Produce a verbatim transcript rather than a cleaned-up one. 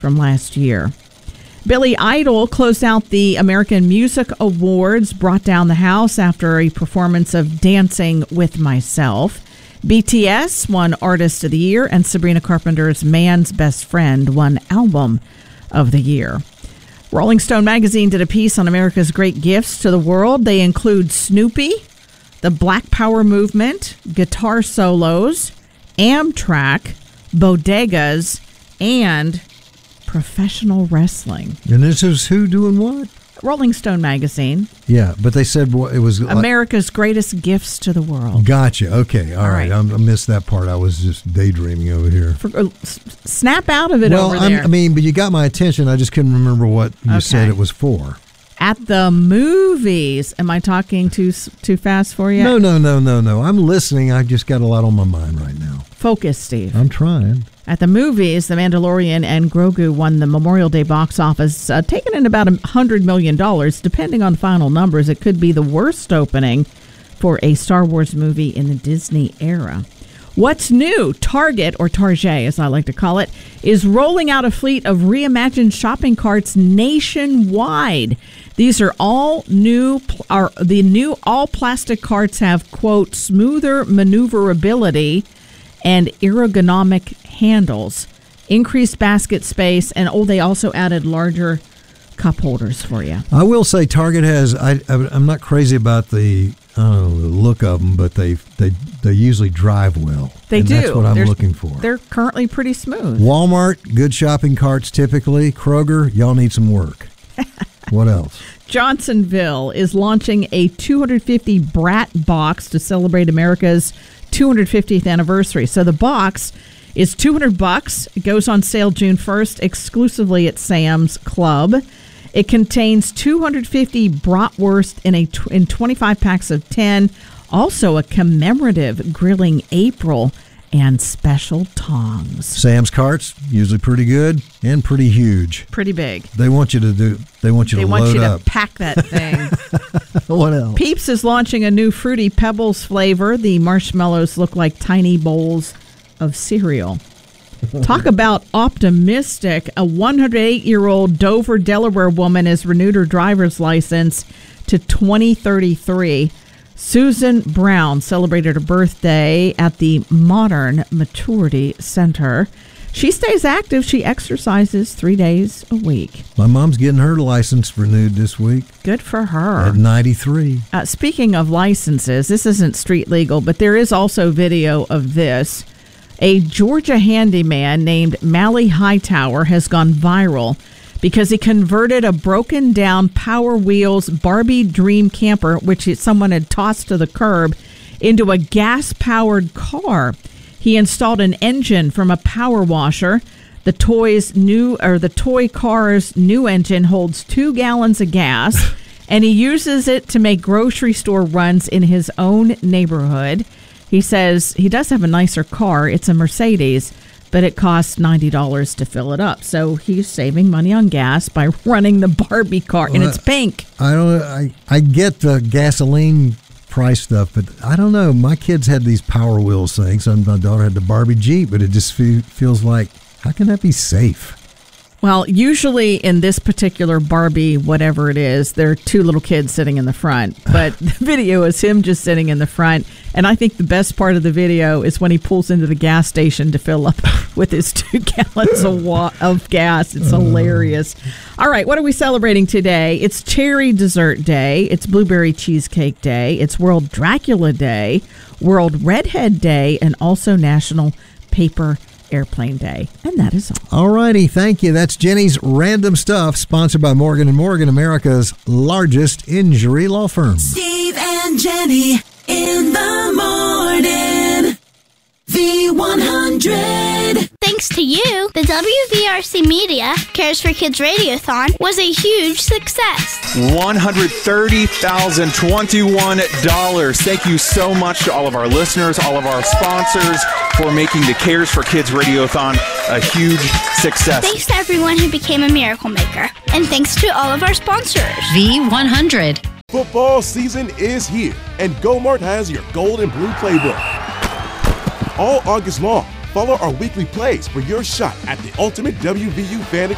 from last year. Billy Idol closed out the American Music Awards, brought down the house after a performance of Dancing with Myself. B T S won Artist of the Year, and Sabrina Carpenter's Man's Best Friend won Album of the Year. Rolling Stone magazine did a piece on America's great gifts to the world. They include Snoopy, the Black Power movement, guitar solos, Amtrak, bodegas, and professional wrestling. And this is who doing what? Rolling Stone magazine. Yeah, but they said it was America's like, greatest gifts to the world. Gotcha. Okay. All, All right. right. I missed that part. I was just daydreaming over here. For, uh, snap out of it well, over there. I'm, I mean, but you got my attention. I just couldn't remember what you okay. said it was for. At the movies. Am I talking too too fast for you? No, no, no, no, no. I'm listening. I just got a lot on my mind right now. Focus, Steve. I'm trying. At the movies, The Mandalorian and Grogu won the Memorial Day box office, uh, taking in about one hundred million dollars. Depending on final numbers, it could be the worst opening for a Star Wars movie in the Disney era. What's new? Target, or Target as I like to call it, is rolling out a fleet of reimagined shopping carts nationwide. These are all new, are the new all-plastic carts have, quote, smoother maneuverability and ergonomic handles, increased basket space, and oh, they also added larger cup holders for you. I will say Target has, I, I'm not crazy about the, I don't know, the look of them, but they they they usually drive well. They and do. That's what I'm They're, looking for. They're currently pretty smooth. Walmart, good shopping carts typically. Kroger, y'all need some work. What else? Johnsonville is launching a two hundred fifty Brat box to celebrate America's two hundred fiftieth anniversary. So the box is two hundred bucks. It goes on sale June first exclusively at Sam's Club. It contains two hundred fifty bratwurst in a in twenty-five packs of ten. Also a commemorative grilling April and special tongs. Sam's carts usually pretty good and pretty huge. Pretty big. They want you to do. They want you they to want load you up. to pack that thing. What else? Peeps is launching a new Fruity Pebbles flavor. The marshmallows look like tiny bowls of cereal. Talk about optimistic. A one hundred eight-year-old Dover, Delaware woman has renewed her driver's license to twenty thirty-three. Susan Brown celebrated her birthday at the Modern Maturity Center. She stays active. She exercises three days a week. My mom's getting her license renewed this week. Good for her. At ninety-three. Uh, speaking of licenses, this isn't street legal, but there is also video of this. A Georgia handyman named Mally Hightower has gone viral because he converted a broken down Power Wheels Barbie Dream camper, which someone had tossed to the curb, into a gas-powered car. He installed an engine from a power washer. The toy's new or the toy car's new engine holds two gallons of gas, and he uses it to make grocery store runs in his own neighborhood. He says he does have a nicer car. It's a Mercedes, but it costs ninety dollars to fill it up. So he's saving money on gas by running the Barbie car, well, and it's pink. I don't. I I get the gasoline price stuff, but I don't know. My kids had these Power Wheels things, and my daughter had the Barbie Jeep, but it just fe- feels like, how can that be safe? Well, usually in this particular Barbie, whatever it is, there are two little kids sitting in the front. But the video is him just sitting in the front. And I think the best part of the video is when he pulls into the gas station to fill up with his two gallons of, wa- of gas. It's hilarious. All right, what are we celebrating today? It's Cherry Dessert Day. It's Blueberry Cheesecake Day. It's World Dracula Day, World Redhead Day, and also National Paper Airplane Day. And that is all. All righty. Thank you. That's Jenny's Random Stuff, sponsored by Morgan and Morgan, America's largest injury law firm. Steve and Jenny in the morning. V one hundred. Thanks to you, the W V R C Media Cares for Kids Radiothon was a huge success. one hundred thirty thousand twenty-one dollars. Thank you so much to all of our listeners, all of our sponsors for making the Cares for Kids Radiothon a huge success. Thanks to everyone who became a miracle maker. And thanks to all of our sponsors. V one hundred. Football season is here, and GoMart has your gold and blue playbook. All August long, follow our weekly plays for your shot at the ultimate W V U fan experience.